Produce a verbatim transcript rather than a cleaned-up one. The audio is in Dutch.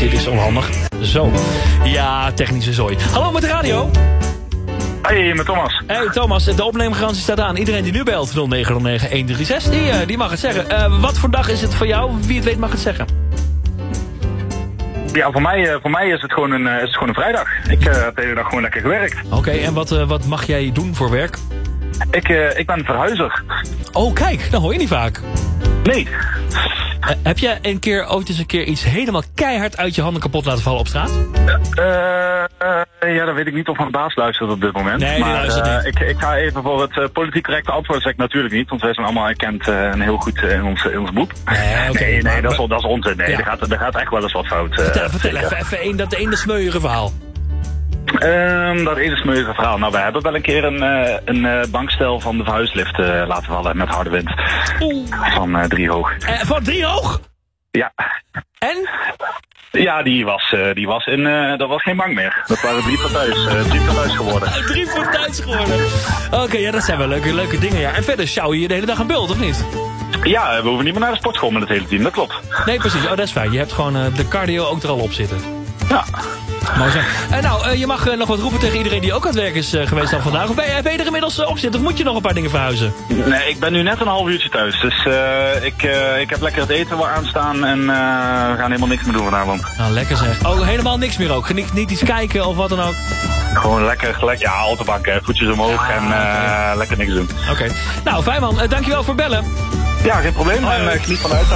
dit is onhandig. Zo. Ja, technische zooi. Hallo met de radio. Hey, met Thomas. Hey Thomas, de opneemgarantie staat aan. Iedereen die nu belt, nul negen nul negen een drie zes, die, uh, die mag het zeggen. Uh, wat voor dag is het voor jou? Wie het weet mag het zeggen. Ja, voor mij, uh, voor mij is, het gewoon een, uh, is het gewoon een vrijdag. Ik uh, heb de hele dag gewoon lekker gewerkt. Oké, okay, en wat, uh, wat mag jij doen voor werk? Ik, uh, ik ben verhuizer. Oh, kijk, dat hoor je niet vaak. Nee. Uh, heb jij een keer, ooit eens een keer iets helemaal keihard uit je handen kapot laten vallen op straat? Uh, uh, ja, dat weet ik niet of mijn baas luistert op dit moment. Nee, maar uh, ik, ik ga even voor het uh, politiek correcte antwoord zeg ik natuurlijk niet. Want wij zijn allemaal erkend uh, en heel goed uh, in, ons, in ons beroep. Nee, okay, nee, nee maar, dat, is, dat is onzin. Nee, ja. er, gaat, er gaat echt wel eens wat fout. Uh, vertel vertel even, even een, dat ene smeuïge verhaal. Um, dat ene smeuïge verhaal. Nou, we hebben wel een keer een, uh, een uh, bankstel van de verhuislift uh, laten vallen met harde wind. Oeh. Van uh, Driehoog. Uh, van Driehoog? Ja. En? Ja, die was, uh, die was in, uh, dat was geen bank meer. Dat waren drie voor thuis, uh, drie voor thuis geworden. drie voor thuis geworden. Oké, okay, ja, dat zijn wel leuke, leuke dingen, ja. En verder sjouw je de hele dag een bult, of niet? Ja, we hoeven niet meer naar de sportschool met het hele team, dat klopt. Nee, precies. Oh, dat is fijn. Je hebt gewoon uh, de cardio ook er al op zitten. Ja. Mooi zo. Uh, nou, uh, je mag uh, nog wat roepen tegen iedereen die ook aan het werk is uh, geweest dan vandaag. Of ben je, ben je er inmiddels uh, op zitten? Of moet je nog een paar dingen verhuizen? Nee, ik ben nu net een half uurtje thuis. Dus uh, ik, uh, ik heb lekker het eten waar aanstaan en uh, we gaan helemaal niks meer doen vanavond. Nou, lekker zeg. Oh, helemaal niks meer ook? Niet, niet iets kijken of wat dan ook? Gewoon lekker, lekker ja, autobak, voetjes omhoog ja, en uh, okay. lekker niks doen. Oké. Okay. Nou, fijn man. Uh, dankjewel voor bellen. Ja, geen probleem. En uh, geniet vanuit.